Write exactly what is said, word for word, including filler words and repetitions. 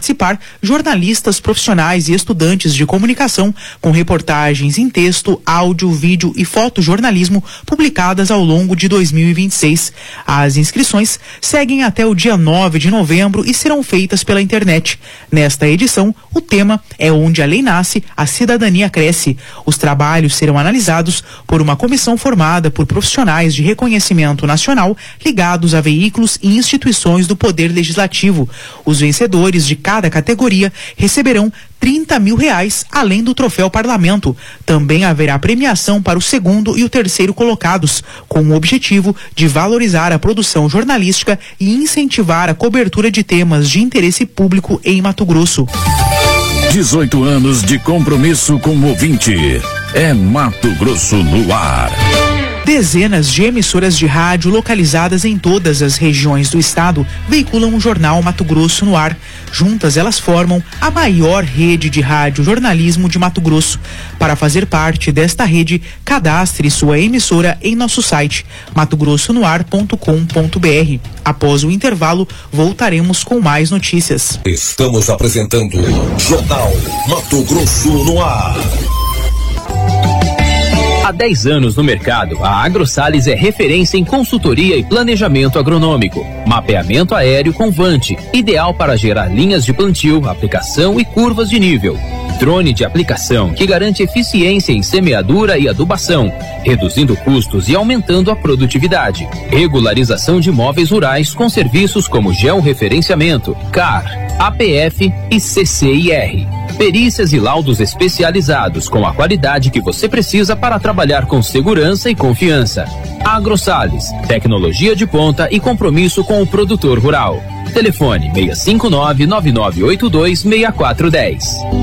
participar jornalistas profissionais e estudantes de comunicação com reportagens em texto, áudio, vídeo e fotojornalismo publicadas ao longo de dois mil e vinte e seis. As inscrições seguem até o dia nove de novembro e serão feitas pela internet. Nesta edição, o tema é Onde a Lei Nasce, a Cidadania Cresce. Os trabalhos serão analisados por uma comissão formada por profissionais de reconhecimento nacional ligados a veículos e instituições do Poder Legislativo. Os vencedores de cada categoria receberão trinta mil reais, além do troféu Parlamento. Também haverá premiação para o segundo e o terceiro colocados, com o objetivo de valorizar a produção jornalística e incentivar a cobertura de temas de interesse público em Mato Grosso. dezoito anos de compromisso com o ouvinte. É Mato Grosso no ar. Dezenas de emissoras de rádio localizadas em todas as regiões do estado veiculam o jornal Mato Grosso no ar. Juntas, elas formam a maior rede de rádio jornalismo de Mato Grosso. Para fazer parte desta rede, cadastre sua emissora em nosso site mato grosso no ar ponto com ponto b r. Após o intervalo, voltaremos com mais notícias. Estamos apresentando Jornal Mato Grosso no ar. Há dez anos no mercado, a AgroSales é referência em consultoria e planejamento agronômico. Mapeamento aéreo com Vante, ideal para gerar linhas de plantio, aplicação e curvas de nível. Drone de aplicação que garante eficiência em semeadura e adubação, reduzindo custos e aumentando a produtividade. Regularização de imóveis rurais com serviços como georreferenciamento, C A R, A P F e C C I R. Perícias e laudos especializados com a qualidade que você precisa para trabalhar com segurança e confiança. AgroSales, tecnologia de ponta e compromisso com o produtor rural. Telefone seis cinco nove, nove nove oito dois, seis quatro um zero.